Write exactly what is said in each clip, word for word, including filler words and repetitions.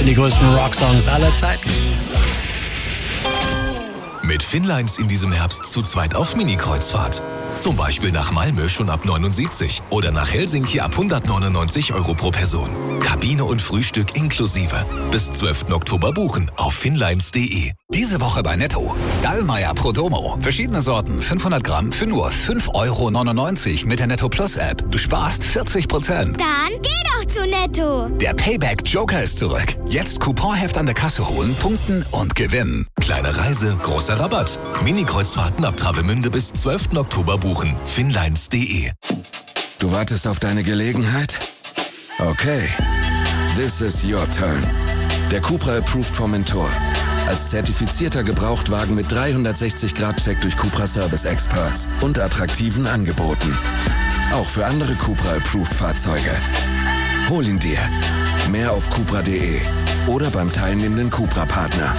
die größten Rocksongs aller Zeiten. Mit Finnlines in diesem Herbst zu zweit auf Mini-Kreuzfahrt. Zum Beispiel nach Malmö schon ab neunundsiebzig oder nach Helsinki ab hundertneunundneunzig Euro pro Person. Kabine und Frühstück inklusive. Bis zwölften Oktober buchen auf finnlines punkt de. Diese Woche bei Netto. Dallmayr Prodomo. Verschiedene Sorten, fünfhundert Gramm für nur fünf Euro neunundneunzig mit der Netto Plus App. Du sparst vierzig Prozent. Dann geh doch zu Netto. Der Payback Joker ist zurück. Jetzt Couponheft an der Kasse holen, punkten und gewinnen. Kleine Reise, großer Rabatt. Mini-Kreuzfahrten ab Travemünde bis zwölften Oktober buchen. finnlines punkt de. Du wartest auf deine Gelegenheit? Okay. This is your turn. Der Cupra Approved Formentor. Als zertifizierter Gebrauchtwagen mit dreihundertsechzig Grad Check durch Cupra Service Experts und attraktiven Angeboten. Auch für andere Cupra Approved Fahrzeuge. Hol ihn dir. Mehr auf cupra punkt de oder beim teilnehmenden Cupra-Partner.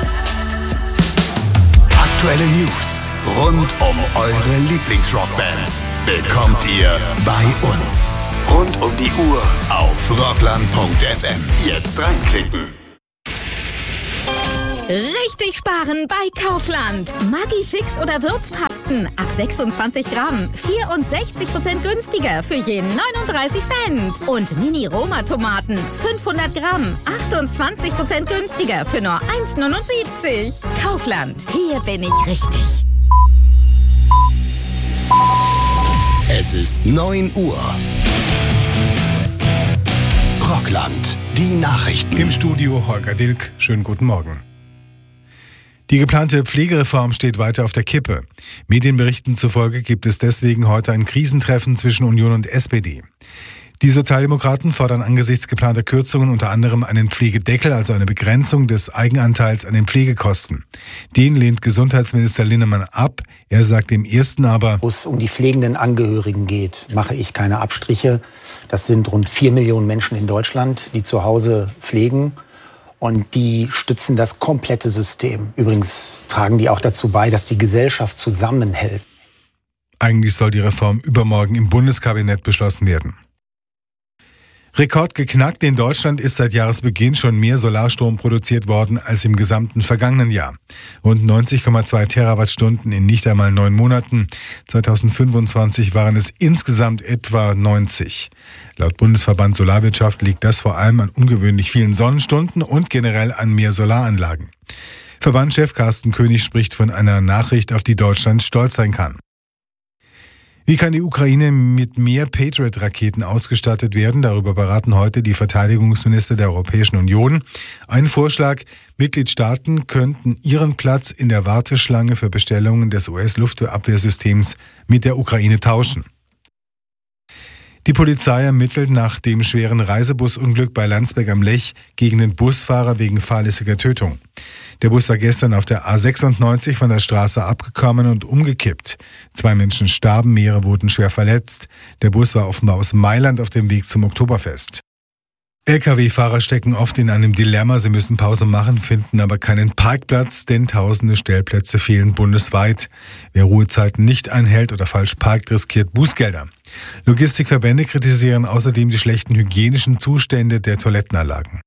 Aktuelle News rund um eure Lieblingsrockbands bekommt ihr bei uns. Rund um die Uhr auf rockland punkt f m. Jetzt reinklicken. Richtig sparen bei Kaufland. Maggi-Fix oder Würzpasten ab sechsundzwanzig Gramm. vierundsechzig Prozent günstiger für je neununddreißig Cent. Und Mini-Roma-Tomaten fünfhundert Gramm. achtundzwanzig Prozent günstiger für nur eins neunundsiebzig. Kaufland. Hier bin ich richtig. Es ist neun Uhr. Rockland. Die Nachrichten. Im Studio Holger Dilk. Schönen guten Morgen. Die geplante Pflegereform steht weiter auf der Kippe. Medienberichten zufolge gibt es deswegen heute ein Krisentreffen zwischen Union und S P D. Die Sozialdemokraten fordern angesichts geplanter Kürzungen unter anderem einen Pflegedeckel, also eine Begrenzung des Eigenanteils an den Pflegekosten. Den lehnt Gesundheitsminister Linnemann ab. Er sagt im ersten aber, wo es um die pflegenden Angehörigen geht, mache ich keine Abstriche. Das sind rund vier Millionen Menschen in Deutschland, die zu Hause pflegen. Und die stützen das komplette System. Übrigens tragen die auch dazu bei, dass die Gesellschaft zusammenhält. Eigentlich soll die Reform übermorgen im Bundeskabinett beschlossen werden. Rekord geknackt. In Deutschland ist seit Jahresbeginn schon mehr Solarstrom produziert worden als im gesamten vergangenen Jahr. Rund neunzig Komma zwei Terawattstunden in nicht einmal neun Monaten. zweitausendfünfundzwanzig waren es insgesamt etwa neunzig. Laut Bundesverband Solarwirtschaft liegt das vor allem an ungewöhnlich vielen Sonnenstunden und generell an mehr Solaranlagen. Verbandschef Carsten König spricht von einer Nachricht, auf die Deutschland stolz sein kann. Wie kann die Ukraine mit mehr Patriot-Raketen ausgestattet werden? Darüber beraten heute die Verteidigungsminister der Europäischen Union. Ein Vorschlag: Mitgliedstaaten könnten ihren Platz in der Warteschlange für Bestellungen des U S-Luftabwehrsystems mit der Ukraine tauschen. Die Polizei ermittelt nach dem schweren Reisebusunglück bei Landsberg am Lech gegen den Busfahrer wegen fahrlässiger Tötung. Der Bus war gestern auf der A sechsundneunzig von der Straße abgekommen und umgekippt. Zwei Menschen starben, mehrere wurden schwer verletzt. Der Bus war offenbar aus Mailand auf dem Weg zum Oktoberfest. L K W-Fahrer stecken oft in einem Dilemma. Sie müssen Pause machen, finden aber keinen Parkplatz, denn tausende Stellplätze fehlen bundesweit. Wer Ruhezeiten nicht einhält oder falsch parkt, riskiert Bußgelder. Logistikverbände kritisieren außerdem die schlechten hygienischen Zustände der Toilettenanlagen.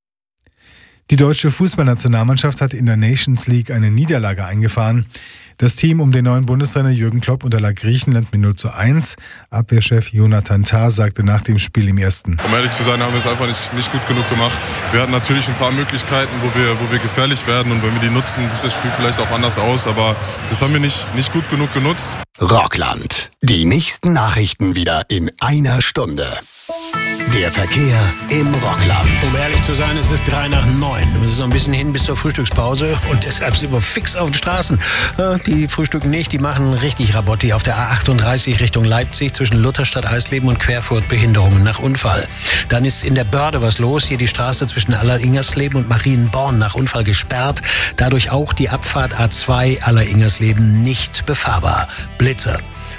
Die deutsche Fußballnationalmannschaft hat in der Nations League eine Niederlage eingefahren. Das Team um den neuen Bundestrainer Jürgen Klopp unterlag Griechenland mit null zu eins. Abwehrchef Jonathan Tah sagte nach dem Spiel im ersten: Um ehrlich zu sein, haben wir es einfach nicht, nicht gut genug gemacht. Wir hatten natürlich ein paar Möglichkeiten, wo wir, wo wir gefährlich werden. Und wenn wir die nutzen, sieht das Spiel vielleicht auch anders aus. Aber das haben wir nicht, nicht gut genug genutzt. Rockland. Die nächsten Nachrichten wieder in einer Stunde. Der Verkehr im Rockland. Um ehrlich zu sein, es ist drei nach neun. Es ist noch ein bisschen hin bis zur Frühstückspause und deshalb sind wir fix auf den Straßen. Die frühstücken nicht, die machen richtig Rabotti auf der A achtunddreißig Richtung Leipzig zwischen Lutherstadt, Eisleben und Querfurt. Behinderungen nach Unfall. Dann ist in der Börde was los. Hier die Straße zwischen Alleringersleben und Marienborn nach Unfall gesperrt. Dadurch auch die Abfahrt A zwei Alleringersleben nicht befahrbar. Blitzer.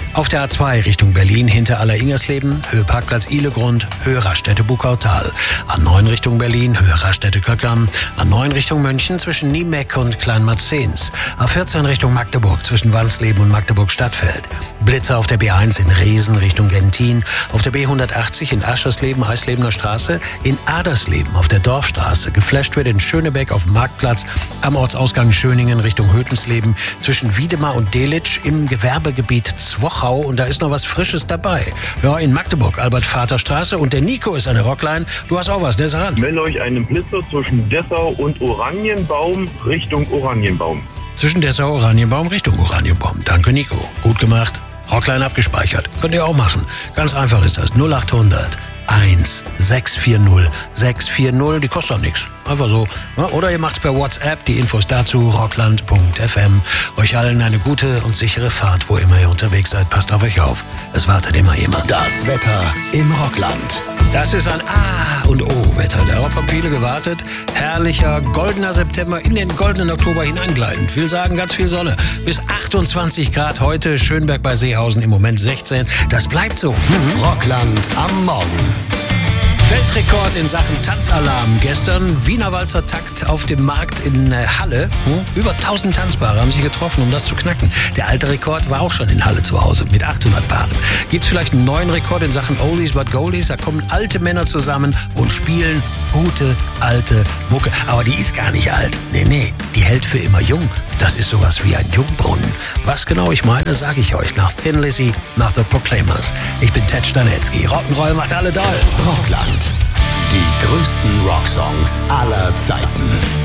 Auf der A zwei Richtung Berlin hinter Aller-Ingersleben, Höhe Parkplatz Ihlegrund, Höhe Raststätte Buckautal. A neun Richtung Berlin, Höhe Raststätte Köckern. A neun Richtung München zwischen Niemeck und Kleinmarzens. A vierzehn Richtung Magdeburg zwischen Walsleben und Magdeburg-Stadtfeld. Blitzer auf der B eins in Riesen Richtung Gentin. Auf der B hundertachtzig in Aschersleben, Eislebener Straße. In Adersleben auf der Dorfstraße. Geflasht wird in Schönebeck auf dem Marktplatz. Am Ortsausgang Schöningen Richtung Hötensleben. Zwischen Wiedemar und Delitzsch im Gewerbegebiet Zwochau. Und da ist noch was Frisches dabei. Ja, in Magdeburg, Albert-Vater-Straße. Und der Nico ist eine Rockline. Du hast auch was, der ist ran. Meld euch einen Blitzer zwischen Dessau und Oranienbaum Richtung Oranienbaum. Zwischen Dessau, Oranienbaum, Richtung Oranienbaum. Danke, Nico. Gut gemacht. Rockline abgespeichert. Könnt ihr auch machen. Ganz einfach ist das. null achthundert eins sechs vier null sechs vier null. Die kostet auch nichts. Einfach so. Oder ihr macht's per WhatsApp. Die Infos dazu rockland punkt f m. Euch allen eine gute und sichere Fahrt, wo immer ihr unterwegs seid. Passt auf euch auf. Es wartet immer jemand. Das Wetter im Rockland. Das ist ein A- und O-Wetter. Darauf haben viele gewartet. Herrlicher, goldener September in den goldenen Oktober hineingleitend. Will sagen, ganz viel Sonne. Bis achtundzwanzig Grad heute. Schönberg bei Seehausen im Moment sechzehn. Das bleibt so. Mhm. Rockland am Morgen. Weltrekord in Sachen Tanzalarm. Gestern Wiener Walzer Takt auf dem Markt in Halle. Über tausend Tanzpaare haben sich getroffen, um das zu knacken. Der alte Rekord war auch schon in Halle zu Hause mit achthundert Paaren. Gibt es vielleicht einen neuen Rekord in Sachen Oldies but Goldies? Da kommen alte Männer zusammen und spielen gute alte Mucke. Aber die ist gar nicht alt. Nee, nee, die hält für immer jung. Das ist sowas wie ein Jungbrunnen. Was genau ich meine, sage ich euch nach Thin Lizzy, nach The Proclaimers. Ich bin Ted Stanetzky. Rock'n'Roll macht alle doll. Rockland. Die größten Rocksongs aller Zeiten.